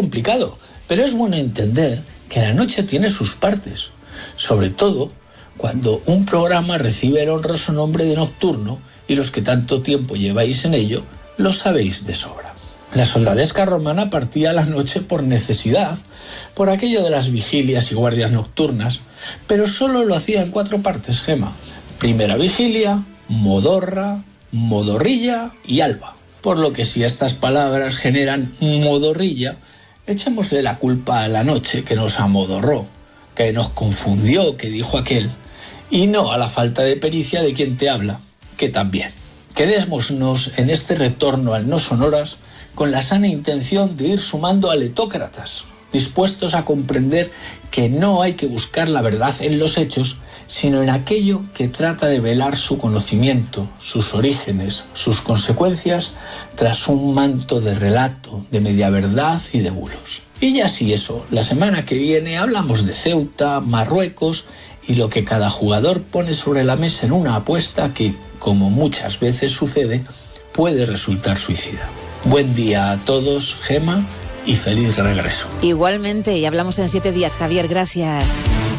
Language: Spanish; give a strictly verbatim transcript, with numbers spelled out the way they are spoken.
complicado, pero es bueno entender que la noche tiene sus partes, sobre todo cuando un programa recibe el honroso nombre de nocturno y los que tanto tiempo lleváis en ello lo sabéis de sobra. La soldadesca romana partía a la noche por necesidad, por aquello de las vigilias y guardias nocturnas, pero solo lo hacía en cuatro partes, Gema. Primera vigilia, modorra, modorrilla y alba. Por lo que si estas palabras generan modorrilla, echémosle la culpa a la noche que nos amodorró, que nos confundió, que dijo aquel, y no a la falta de pericia de quien te habla, que también. Quedémonos en este retorno al no sonoras con la sana intención de ir sumando aletócratas, dispuestos a comprender que no hay que buscar la verdad en los hechos, sino en aquello que trata de velar su conocimiento, sus orígenes, sus consecuencias, tras un manto de relato, de media verdad y de bulos. Y ya si eso, la semana que viene hablamos de Ceuta, Marruecos y lo que cada jugador pone sobre la mesa en una apuesta que, como muchas veces sucede, puede resultar suicida. Buen día a todos, Gema, y feliz regreso. Igualmente, y hablamos en siete días, Javier, gracias.